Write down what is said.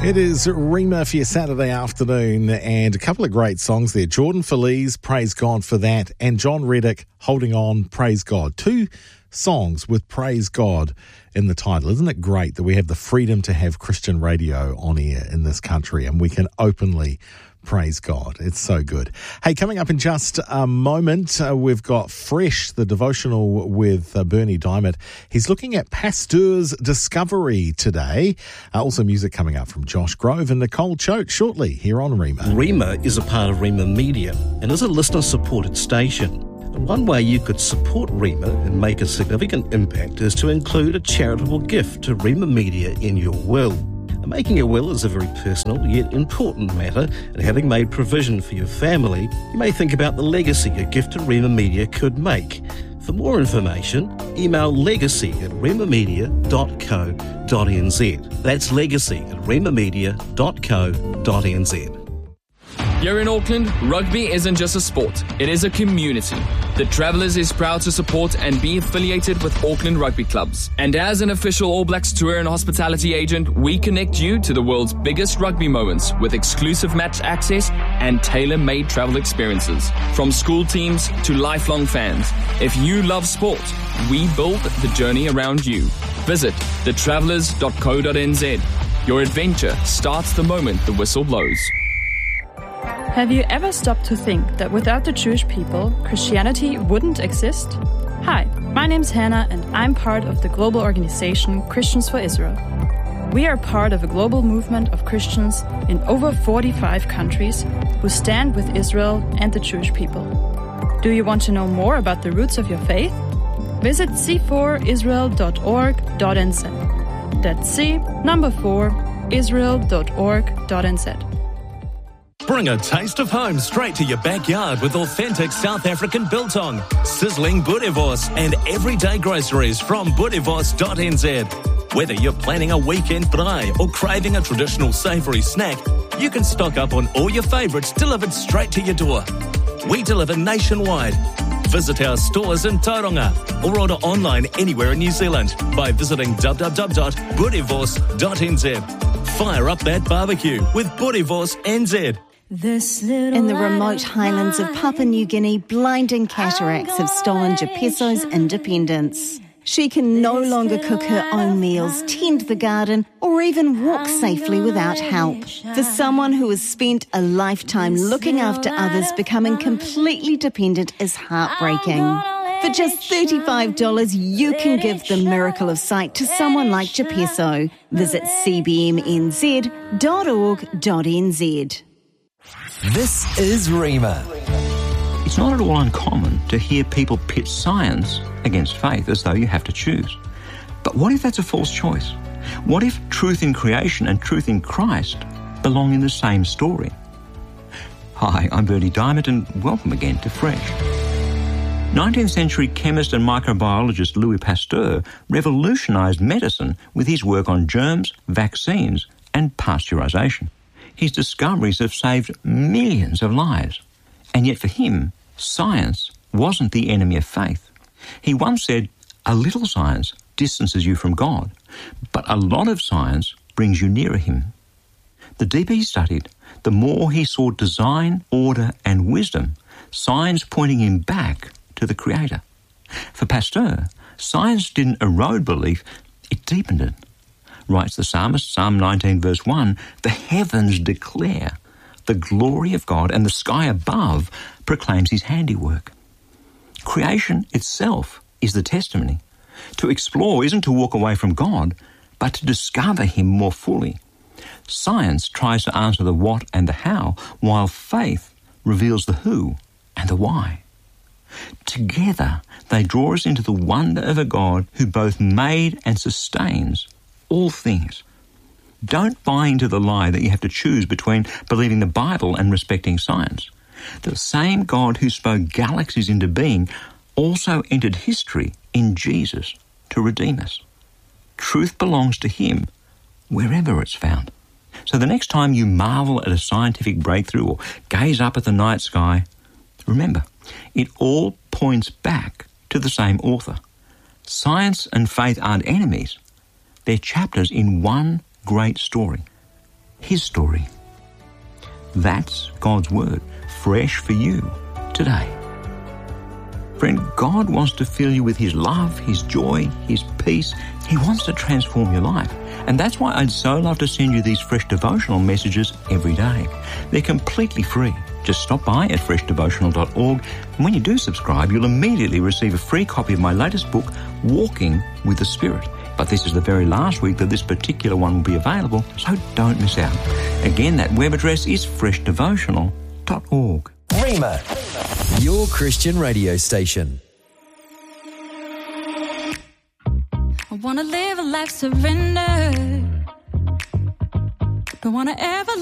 It is Rima for your Saturday afternoon, and a couple of great songs there. Jordan Feliz, Praise God for that, and John Reddick, Holding On, Praise God. Two songs with Praise God in the title. Isn't it great that we have the freedom to have Christian radio on air in this country and we can openly praise God? It's so good. Hey, coming up in just a moment, we've got Fresh, the devotional with Bernie Diamond. He's looking at Pasteur's discovery today. Also music coming up from Josh Grove and Nicole Choate shortly here on Rima. Rima is a part of Rima Media and is a listener-supported station. One way you could support Rima and make a significant impact is to include a charitable gift to Rima Media in your will. Making a will is a very personal yet important matter, and having made provision for your family, you may think about the legacy a gift to Rima Media could make. For more information, email legacy@rimamedia.co.nz. That's legacy@rimamedia.co.nz. Here in Auckland, rugby isn't just a sport, it is a community. The Travellers is proud to support and be affiliated with Auckland rugby clubs. And as an official All Blacks tour and hospitality agent, we connect you to the world's biggest rugby moments with exclusive match access and tailor-made travel experiences. From school teams to lifelong fans, if you love sport, we build the journey around you. Visit thetravellers.co.nz. Your adventure starts the moment the whistle blows. Have you ever stopped to think that without the Jewish people, Christianity wouldn't exist? Hi, my name's Hannah and I'm part of the global organization Christians for Israel. We are part of a global movement of Christians in over 45 countries who stand with Israel and the Jewish people. Do you want to know more about the roots of your faith? Visit c4israel.org.nz. That's c4israel.org.nz. Bring a taste of home straight to your backyard with authentic South African biltong, sizzling boerewors and everyday groceries from boerewors.nz. Whether you're planning a weekend braai or craving a traditional savoury snack, you can stock up on all your favourites delivered straight to your door. We deliver nationwide. Visit our stores in Tauranga or order online anywhere in New Zealand by visiting www.boerewors.nz. Fire up that barbecue with Boerewors NZ. In the remote highlands of Papua New Guinea, blinding cataracts have stolen Jepeso's independence. She can no longer cook her own meals, tend the garden, or even walk safely without help. For someone who has spent a lifetime looking after others, becoming completely dependent is heartbreaking. For just $35, you can give the miracle of sight to someone like Jepeso. Visit cbmnz.org.nz. This is Rima. It's not at all uncommon to hear people pit science against faith as though you have to choose. But what if that's a false choice? What if truth in creation and truth in Christ belong in the same story? Hi, I'm Bernie Diamond and welcome again to Fresh. 19th century chemist and microbiologist Louis Pasteur revolutionised medicine with his work on germs, vaccines and pasteurisation. His discoveries have saved millions of lives. And yet for him, science wasn't the enemy of faith. He once said, a little science distances you from God, but a lot of science brings you nearer him. The deeper he studied, the more he saw design, order and wisdom, signs pointing him back to the Creator. For Pasteur, science didn't erode belief, it deepened it. Writes the psalmist, Psalm 19 verse 1, the heavens declare the glory of God and the sky above proclaims his handiwork. Creation itself is the testimony. To explore isn't to walk away from God, but to discover him more fully. Science tries to answer the what and the how, while faith reveals the who and the why. Together, they draw us into the wonder of a God who both made and sustains all things. Don't buy into the lie that you have to choose between believing the Bible and respecting science. The same God who spoke galaxies into being also entered history in Jesus to redeem us. Truth belongs to him wherever it's found. So the next time you marvel at a scientific breakthrough or gaze up at the night sky, remember, it all points back to the same author. Science and faith aren't enemies. They're chapters in one great story. His story. That's God's Word, fresh for you today. Friend, God wants to fill you with His love, His joy, His peace. He wants to transform your life. And that's why I'd so love to send you these fresh devotional messages every day. They're completely free. Just stop by at freshdevotional.org, and when you do subscribe, you'll immediately receive a free copy of my latest book, Walking with the Spirit. But this is the very last week that this particular one will be available, so don't miss out. Again, that web address is freshdevotional.org. Rhema, your Christian radio station. I want to live a life surrendered. Don't want to ever